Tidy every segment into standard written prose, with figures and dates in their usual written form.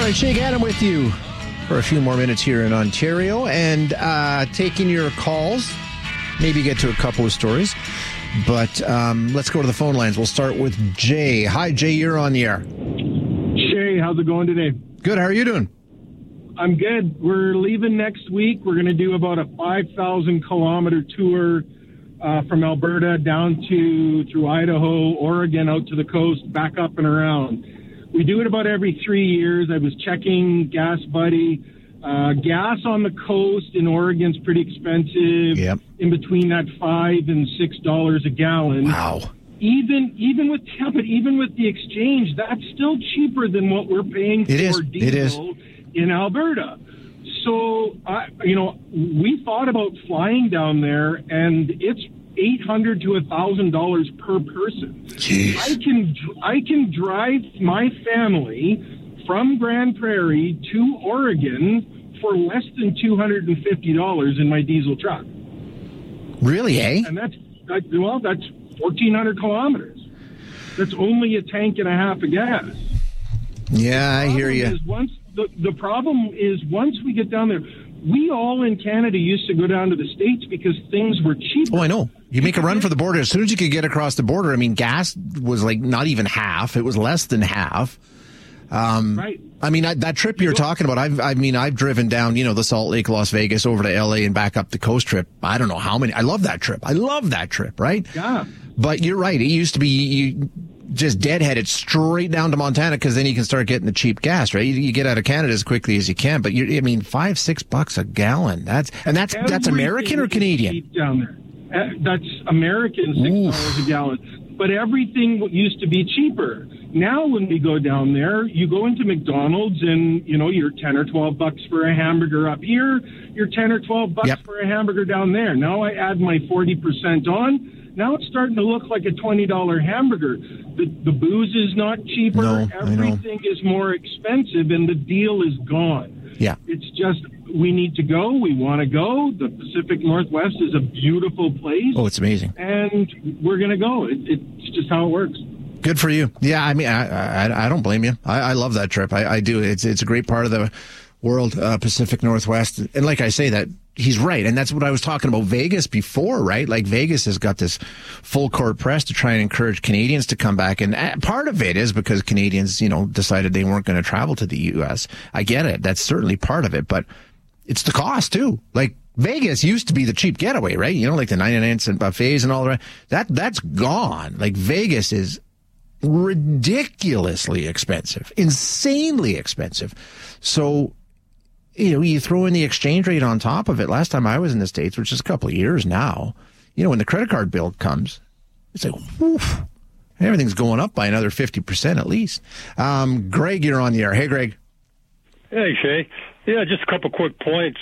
right, Shake Adam with you for a few more minutes here in Ontario and taking your calls. Maybe get to a couple of stories. But let's go to the phone lines. We'll start with Jay. Hi, Jay. You're on the air. Shay, how's it going today? Good. How are you doing? I'm good. We're leaving next week. We're going to do about a 5,000-kilometer tour from Alberta down through Idaho, Oregon, out to the coast, back up and around. We do it about every 3 years. I was checking Gas Buddy. Gas on the coast in Oregon's pretty expensive. Yep. In between that $5 and $6 a gallon. Wow. Even with the exchange, that's still cheaper than what we're paying for diesel in Alberta. So, we thought about flying down there, and it's $800 to $1,000 per person. Jeez. I can drive my family from Grand Prairie to Oregon for less than $250 in my diesel truck. Really, eh? And that's 1,400 kilometers. That's only a tank and a half of gas. Yeah, I hear you. The problem is once we get down there, we all in Canada used to go down to the States because things were cheaper. Oh, I know. You make a run for the border. As soon as you could get across the border, I mean, gas was like not even half. It was less than half. Right. I mean, that trip you're talking about, I've driven down, the Salt Lake, Las Vegas, over to LA and back up the coast trip. I don't know how many. I love that trip, right? Yeah. But you're right. It used to be you just deadheaded straight down to Montana because then you can start getting the cheap gas, right? You get out of Canada as quickly as you can. But $5-6 a gallon. That's American or Canadian? Cheap down there. That's American, $6 a gallon. But everything used to be cheaper. Now when we go down there, you go into McDonald's and, you're $10 or $12 for a hamburger up here. You're $10 or $12 for a hamburger down there. Now I add my 40% on. Now it's starting to look like a $20 hamburger. The booze is not cheaper. No, everything is more expensive, and the deal is gone. Yeah. It's just we need to go. We want to go. The Pacific Northwest is a beautiful place. Oh, it's amazing. And we're going to go. It's just how it works. Good for you. Yeah, I mean, I don't blame you. I love that trip. I do. It's a great part of the world, Pacific Northwest. And like I say, that he's right. And that's what I was talking about Vegas before, right? Like Vegas has got this full court press to try and encourage Canadians to come back. And part of it is because Canadians, decided they weren't going to travel to the U.S. I get it. That's certainly part of it. But it's the cost too. Like Vegas used to be the cheap getaway, right? Like the 99-cent buffets and all the rest. That's gone. Like Vegas is ridiculously expensive, insanely expensive. So, you throw in the exchange rate on top of it. Last time I was in the States, which is a couple of years now, when the credit card bill comes, it's like, whew, everything's going up by another 50% at least. Greg, you're on the air. Hey, Greg. Hey, Shay. Yeah, just a couple quick points.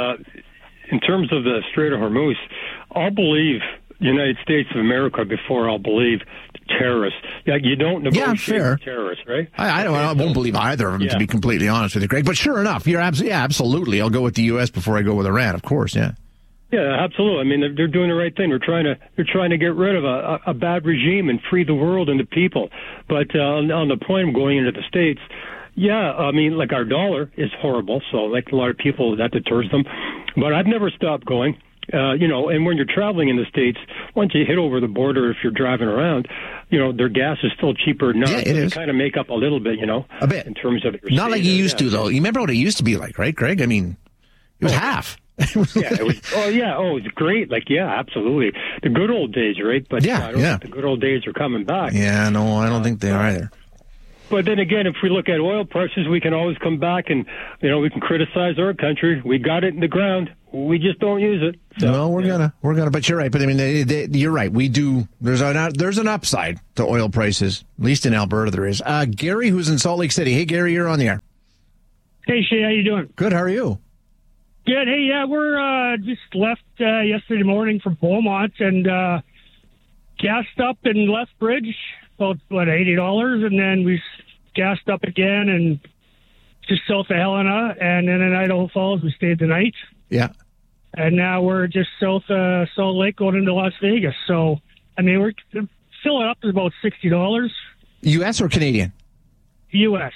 In terms of the Strait of Hormuz, I'll believe the United States of America before I'll believe terrorists. You don't negotiate with terrorists, right? I won't believe either of them, to be completely honest with you, Greg. But sure enough, you're absolutely. I'll go with the U.S. before I go with Iran, of course. Yeah. Yeah, absolutely. I mean, they're doing the right thing. They're trying to get rid of a bad regime and free the world and the people. But on the point of going into the States, yeah, I mean, like our dollar is horrible. So, like a lot of people, that deters them. But I've never stopped going. And when you're traveling in the States, once you hit over the border, if you're driving around, their gas is still cheaper now. Yeah, it is. Kind of make up a little bit, A bit. in terms of your not like you used to, though. You remember what it used to be like, right, Greg? I mean, it was half. It was great. Like, yeah, absolutely. The good old days, right? But I don't think the good old days are coming back. Yeah, no, I don't think they are either. But then again, if we look at oil prices, we can always come back and, we can criticize our country. We got it in the ground. We just don't use it. So, well, we're gonna. But you're right. But I mean, you're right. We do. There's an upside to oil prices. At least in Alberta, there is. Gary, who's in Salt Lake City. Hey, Gary, you're on the air. Hey, Shay, how you doing? Good. How are you? Good. Hey, yeah, we're just left yesterday morning from Beaumont and gassed up in Lethbridge, about $80, and then we gassed up again and just south of Helena, and then in Idaho Falls we stayed the night. Yeah. And now we're just south of Salt Lake going into Las Vegas. So, I mean, we're filling up to about $60. U.S. or Canadian? U.S.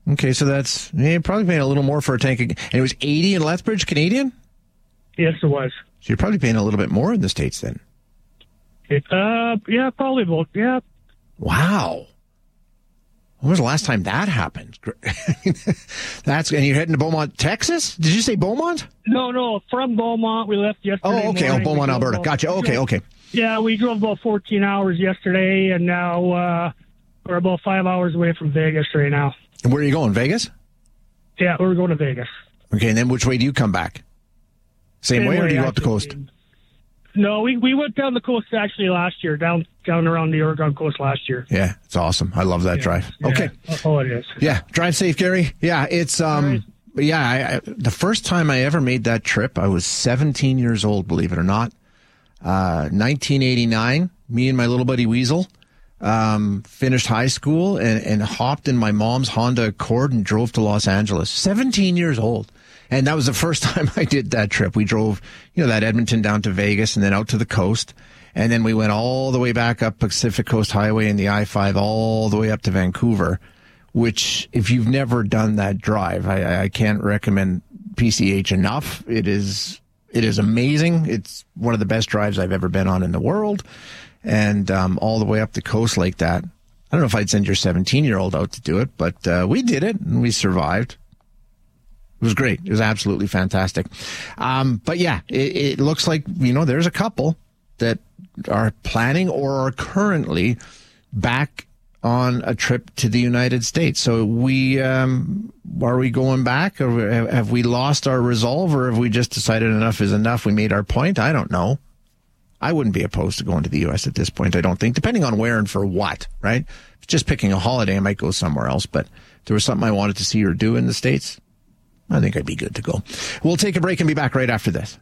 Okay, so that's you're probably paying a little more for a tank. And it was 80 in Lethbridge, Canadian? Yes, it was. So you're probably paying a little bit more in the States then. Yeah, probably both. Yeah. Wow. When was the last time that happened? And you're heading to Beaumont, Texas? Did you say Beaumont? No, from Beaumont. We left yesterday. Oh, okay. morning. Beaumont, Alberta. Gotcha. Okay. Yeah, we drove about 14 hours yesterday, and now we're about 5 hours away from Vegas right now. And where are you going? Vegas? Yeah, we're going to Vegas. Okay, and then which way do you come back? Same way, or do you go up the coast? No, we went down the coast actually last year, down around the Oregon coast last year. Yeah, it's awesome. I love that drive. Yeah. Okay. Oh, it is. Yeah, drive safe, Gary. Yeah, it's Right. yeah, the first time I ever made that trip, I was 17 years old, believe it or not. 1989, me and my little buddy Weasel finished high school and hopped in my mom's Honda Accord and drove to Los Angeles. 17 years old. And that was the first time I did that trip. We drove, that Edmonton down to Vegas and then out to the coast. And then we went all the way back up Pacific Coast Highway and the I-5 all the way up to Vancouver, which if you've never done that drive, I can't recommend PCH enough. It is amazing. It's one of the best drives I've ever been on in the world. And all the way up the coast like that. I don't know if I'd send your 17-year-old out to do it, but we did it and we survived. It was great. It was absolutely fantastic. But yeah, it looks like, there's a couple that are planning or are currently back on a trip to the United States. So are we going back, or have we lost our resolve, or have we just decided enough is enough? We made our point. I don't know. I wouldn't be opposed to going to the U.S. at this point, I don't think, depending on where and for what, right? If it's just picking a holiday, I might go somewhere else. But if there was something I wanted to see or do in the States, I think I'd be good to go. We'll take a break and be back right after this.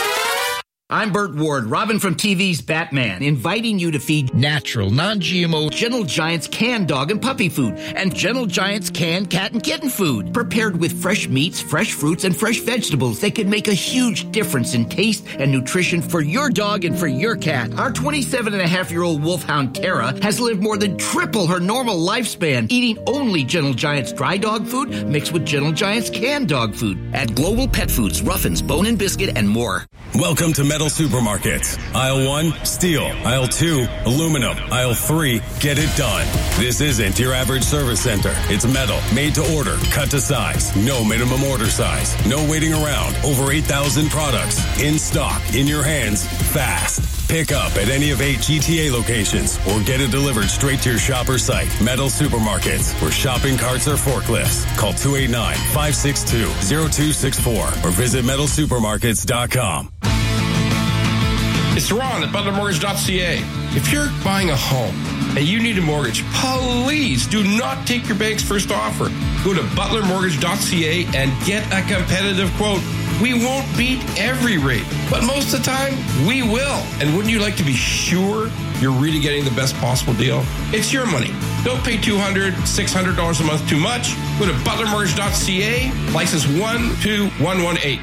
I'm Burt Ward, Robin from TV's Batman, inviting you to feed natural, non-GMO Gentle Giants canned dog and puppy food and Gentle Giants canned cat and kitten food. Prepared with fresh meats, fresh fruits, and fresh vegetables, they can make a huge difference in taste and nutrition for your dog and for your cat. Our 27-and-a-half-year-old wolfhound Tara has lived more than triple her normal lifespan, eating only Gentle Giants dry dog food mixed with Gentle Giants canned dog food at Global Pet Foods, Ruffins, Bone and Biscuit, and more. Welcome to Metal Supermarkets. Aisle 1, steel. Aisle 2, aluminum. Aisle 3, get it done. This isn't your average service center. It's metal, made to order, cut to size. No minimum order size. No waiting around. Over 8,000 products. In stock, in your hands, fast. Pick up at any of 8 GTA locations or get it delivered straight to your shopper site. Metal Supermarkets, where shopping carts are forklifts. Call 289-562-0264 or visit metalsupermarkets.com. It's Ron at ButlerMortgage.ca. If you're buying a home and you need a mortgage, please do not take your bank's first offer. Go to ButlerMortgage.ca and get a competitive quote. We won't beat every rate, but most of the time, we will. And wouldn't you like to be sure you're really getting the best possible deal? It's your money. Don't pay $200, $600 a month too much. Go to ButlerMortgage.ca, license 12118.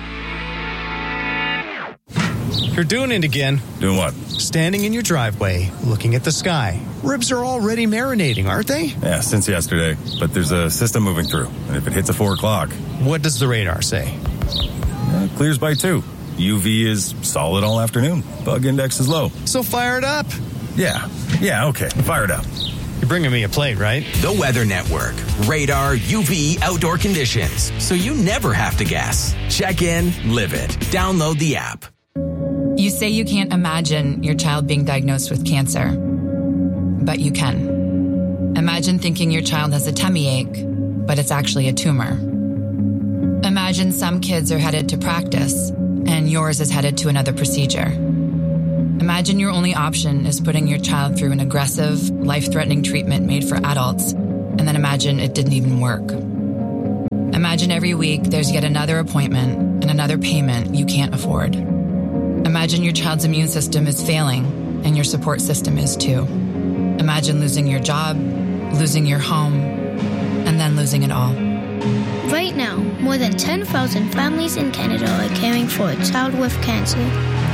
You're doing it again. Doing what? Standing in your driveway, looking at the sky. Ribs are already marinating, aren't they? Yeah, since yesterday. But there's a system moving through. And if it hits at 4 o'clock... What does the radar say? It clears by 2. UV is solid all afternoon. Bug index is low. So fire it up. Yeah, okay. Fire it up. You're bringing me a plate, right? The Weather Network. Radar, UV, outdoor conditions. So you never have to guess. Check in, live it. Download the app. You say you can't imagine your child being diagnosed with cancer, but you can. Imagine thinking your child has a tummy ache, but it's actually a tumor. Imagine some kids are headed to practice, and yours is headed to another procedure. Imagine your only option is putting your child through an aggressive, life-threatening treatment made for adults, and then imagine it didn't even work. Imagine every week there's yet another appointment and another payment you can't afford. Imagine your child's immune system is failing, and your support system is too. Imagine losing your job, losing your home, and then losing it all. Right now, more than 10,000 families in Canada are caring for a child with cancer.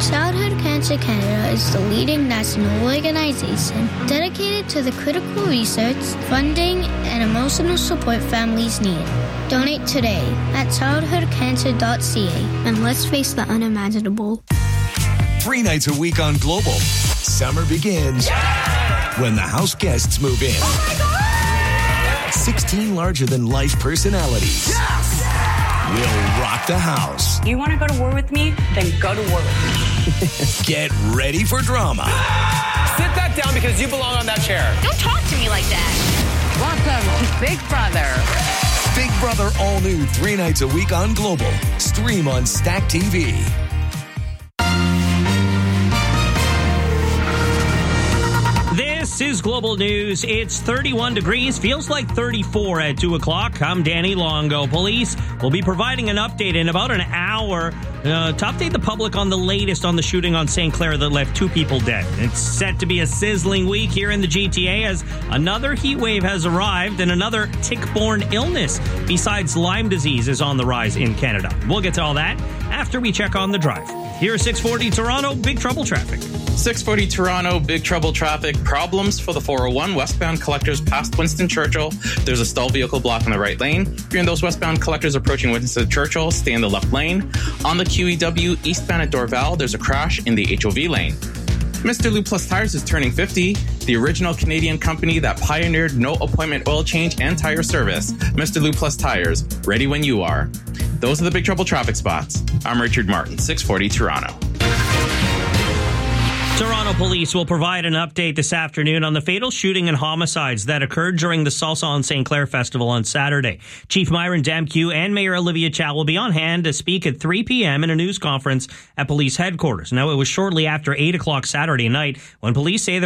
Childhood Cancer Canada is the leading national organization dedicated to the critical research, funding, and emotional support families need. Donate today at childhoodcancer.ca and let's face the unimaginable. 3 nights a week on Global. Summer begins when the house guests move in. Oh my God! 16 larger-than-life personalities will rock the house. You want to go to war with me? Then go to war with me. Get ready for drama. Sit that down because you belong on that chair. Don't talk to me like that. Welcome to Big Brother. Big Brother all new 3 nights a week on Global. Stream on Stack TV. This is Global News. It's 31 degrees, feels like 34 at 2 o'clock. I'm Danny Longo. Police will be providing an update in about an hour to update the public on the latest on the shooting on St. Clair that left 2 people dead. It's set to be a sizzling week here in the GTA as another heat wave has arrived and another tick-borne illness besides Lyme disease is on the rise in Canada. We'll get to all that after we check on the drive. Here is 640 Toronto, big trouble traffic. 640 Toronto, big trouble traffic. Problems for the 401 westbound collectors past Winston Churchill. There's a stalled vehicle blocking the right lane. If you're in those westbound collectors approaching Winston Churchill, stay in the left lane. On the QEW eastbound at Dorval, there's a crash in the HOV lane. Mr. Lube Plus Tires is turning 50, the original Canadian company that pioneered no appointment oil change and tire service. Mr. Lube Plus Tires, ready when you are. Those are the big trouble traffic spots. I'm Richard Martin, 640 Toronto. Toronto police will provide an update this afternoon on the fatal shooting and homicides that occurred during the Salsa on St. Clair Festival on Saturday. Chief Myron Damque and Mayor Olivia Chow will be on hand to speak at 3 p.m. in a news conference at police headquarters. Now, it was shortly after 8 o'clock Saturday night when police say there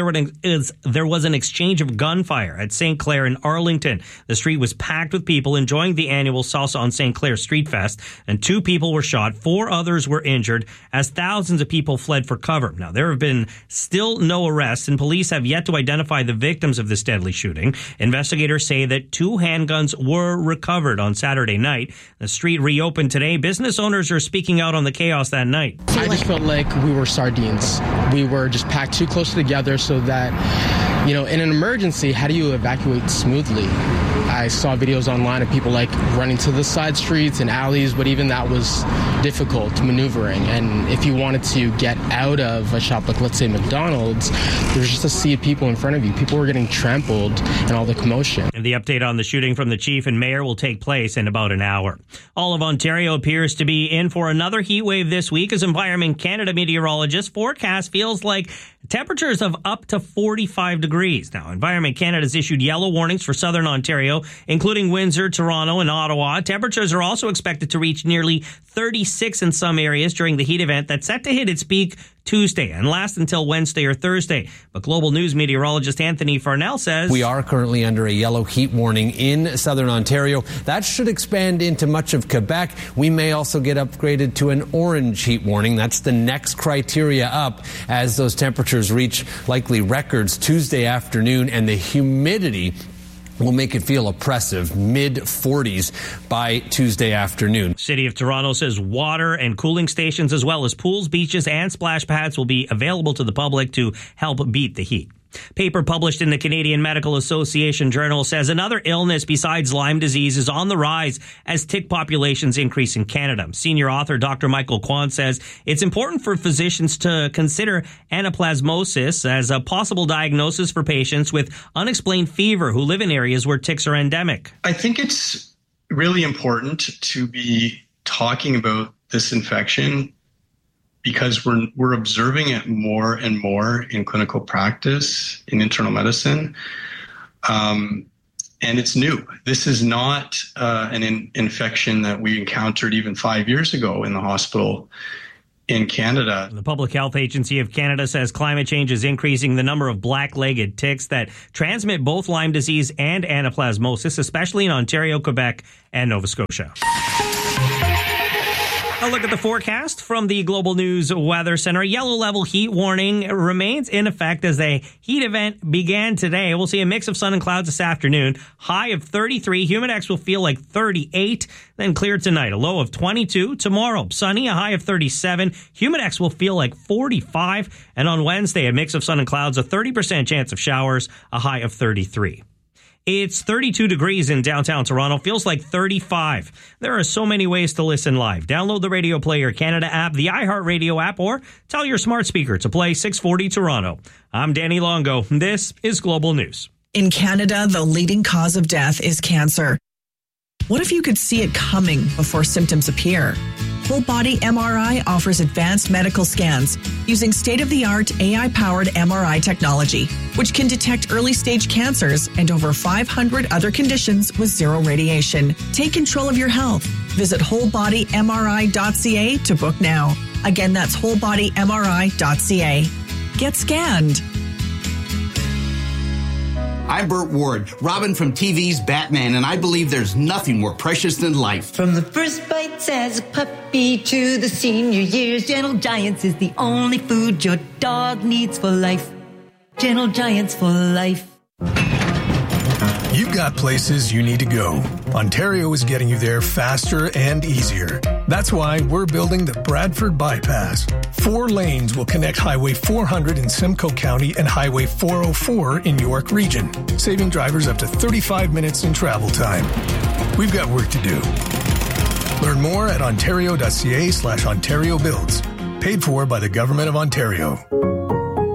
was an exchange of gunfire at St. Clair in Arlington. The street was packed with people enjoying the annual Salsa on St. Clair Street Fest, and 2 people were shot. 4 others were injured as thousands of people fled for cover. Now, there have been still no arrests, and police have yet to identify the victims of this deadly shooting. Investigators say that 2 handguns were recovered on Saturday night. The street reopened today. Business owners are speaking out on the chaos that night. I just felt like we were sardines. We were just packed too close together so that, in an emergency, how do you evacuate smoothly? I saw videos online of people running to the side streets and alleys, but even that was difficult maneuvering. And if you wanted to get out of a shop like, let's say, McDonald's, there's just a sea of people in front of you. People were getting trampled and all the commotion. And the update on the shooting from the chief and mayor will take place in about an hour. All of Ontario appears to be in for another heat wave this week as Environment Canada meteorologists forecast feels like temperatures of up to 45 degrees. Now, Environment Canada has issued yellow warnings for southern Ontario, including Windsor, Toronto, and Ottawa. Temperatures are also expected to reach nearly 36 in some areas during the heat event that's set to hit its peak Tuesday and last until Wednesday or Thursday. But Global News meteorologist Anthony Farnell says we are currently under a yellow heat warning in southern Ontario. That should expand into much of Quebec. We may also get upgraded to an orange heat warning. That's the next criteria up as those temperatures reach likely records Tuesday afternoon, and the humidity will make it feel oppressive, mid-40s by Tuesday afternoon. City of Toronto says water and cooling stations as well as pools, beaches, and splash pads will be available to the public to help beat the heat. Paper published in the Canadian Medical Association Journal says another illness besides Lyme disease is on the rise as tick populations increase in Canada. Senior author Dr. Michael Kwan says it's important for physicians to consider anaplasmosis as a possible diagnosis for patients with unexplained fever who live in areas where ticks are endemic. I think it's really important to be talking about this infection because we're observing it more and more in clinical practice, in internal medicine, and it's new. This is not an infection that we encountered even 5 years ago in the hospital in Canada. The Public Health Agency of Canada says climate change is increasing the number of black-legged ticks that transmit both Lyme disease and anaplasmosis, especially in Ontario, Quebec, and Nova Scotia. A look at the forecast from the Global News Weather Center. A yellow level heat warning remains in effect as a heat event began today. We'll see a mix of sun and clouds this afternoon. High of 33. Humidex will feel like 38. Then clear tonight. A low of 22. Tomorrow, sunny. A high of 37. Humidex will feel like 45. And on Wednesday, a mix of sun and clouds. A 30% chance of showers. A high of 33. It's 32 degrees in downtown Toronto. Feels like 35. There are so many ways to listen live. Download the Radio Player Canada app, the iHeartRadio app, or tell your smart speaker to play 640 Toronto. I'm Danny Longo. This is Global News. In Canada, the leading cause of death is cancer. What if you could see it coming before symptoms appear? Whole Body MRI offers advanced medical scans using state-of-the-art AI-powered MRI technology, which can detect early-stage cancers and over 500 other conditions with zero radiation. Take control of your health. Visit wholebodymri.ca to book now. Again, that's wholebodymri.ca. Get scanned. I'm Burt Ward, Robin from TV's Batman, and I believe there's nothing more precious than life. From the first bites as a puppy to the senior years, Gentle Giants is the only food your dog needs for life. Gentle Giants for life. You've got places you need to go. Ontario is getting you there faster and easier. That's why we're building the Bradford Bypass. 4 lanes will connect Highway 400 in Simcoe County and Highway 404 in York Region, saving drivers up to 35 minutes in travel time. We've got work to do. Learn more at ontario.ca/Ontario Builds. Paid for by the Government of Ontario.